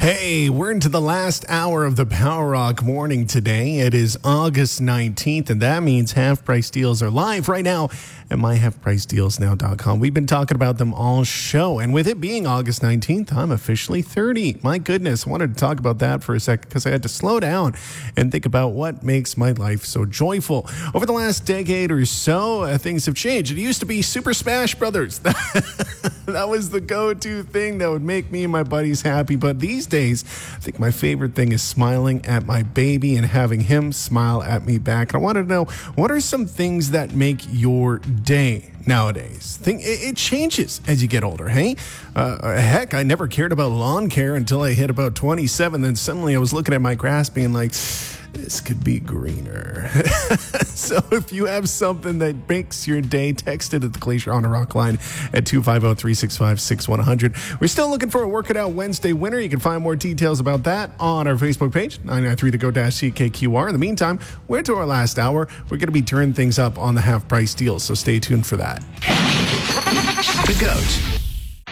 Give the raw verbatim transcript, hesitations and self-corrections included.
Hey, we're into the last hour of the Power Rock Morning today. It is August nineteenth, and that means Half Price Deals are live right now at my half price deals now dot com. We've been talking about them all show, and with it being August nineteenth, I'm officially thirty. My goodness, I wanted to talk about that for a second because I had to slow down and think about what makes my life so joyful. Over the last decade or so, uh, things have changed. It used to be Super Smash Brothers. That was the go-to thing that would make me and my buddies happy, but these days, I think my favorite thing is smiling at my baby and having him smile at me back. And I wanted to know, what are some things that make your day nowadays? Think it, it changes as you get older, hey? Uh, heck, I never cared about lawn care until I hit about twenty-seven. Then suddenly I was looking at my grass being like, this could be greener. So if you have something that makes your day, text it at the Glacier on a Rock line at two five zero, three six five, six one zero zero. We're still looking for a Work It Out Wednesday winner. You can find more details about that on our Facebook page, nine nine three the go C K Q R. In the meantime, we're to our last hour. We're going to be turning things up on the half price deals, so stay tuned for that. The Goat.